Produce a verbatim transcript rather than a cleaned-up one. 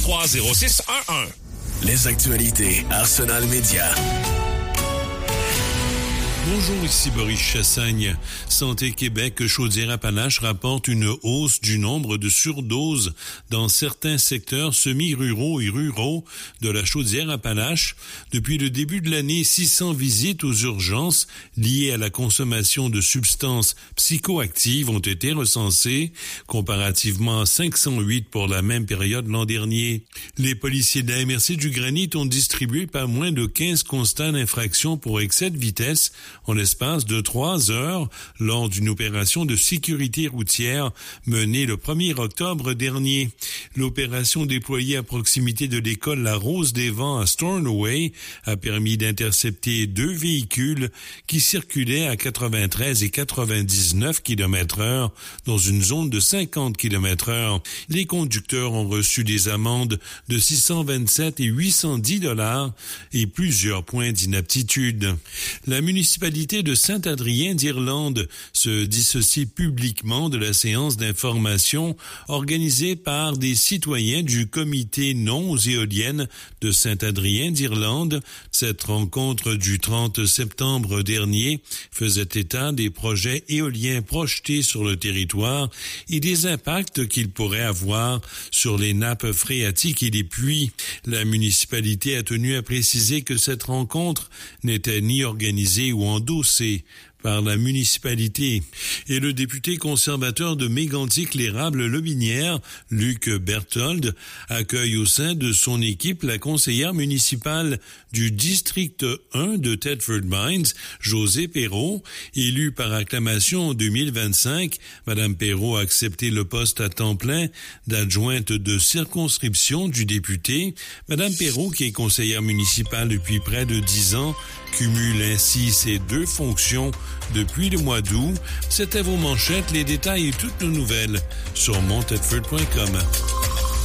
trois zéro six un un. Les actualités Arsenal Média. Bonjour, ici Boris Chassagne. Santé Québec Chaudière-Appalaches rapporte une hausse du nombre de surdoses dans certains secteurs semi-ruraux et ruraux de la Chaudière-Appalaches. Depuis le début de l'année, six cents visites aux urgences liées à la consommation de substances psychoactives ont été recensées, comparativement à cinq cent huit pour la même période l'an dernier. Les policiers de la M R C du Granit ont distribué pas moins de quinze constats d'infraction pour excès de vitesse en l'espace de trois heures lors d'une opération de sécurité routière menée le premier octobre dernier. L'opération déployée à proximité de l'école La Rose des Vents à Stornoway a permis d'intercepter deux véhicules qui circulaient à quatre-vingt-treize et quatre-vingt-dix-neuf kilomètres heure dans une zone de cinquante kilomètres heure. Les conducteurs ont reçu des amendes de six cent vingt-sept et huit cent dix dollars et plusieurs points d'inaptitude. La municipalité de Saint-Adrien d'Irlande se dissocie publiquement de la séance d'information organisée par des citoyens du comité non aux éoliennes de Saint-Adrien d'Irlande. Cette rencontre du trente septembre dernier faisait état des projets éoliens projetés sur le territoire et des impacts qu'ils pourraient avoir sur les nappes phréatiques et les puits. La municipalité a tenu à préciser que cette rencontre n'était ni organisée ou endossé par la municipalité. Et le député conservateur de Mégantic-l'Érable-Lobinière, Luc Berthold, accueille au sein de son équipe la conseillère municipale du district un de Thetford Mines, Josée Perrault. Élue par acclamation en deux mille vingt-cinq, Madame Perrault a accepté le poste à temps plein d'adjointe de circonscription du député. Madame Perrault, qui est conseillère municipale depuis près de dix ans, cumule ainsi ces deux fonctions depuis le mois d'août. C'était vos manchettes, les détails et toutes nos nouvelles sur mon thetford point com.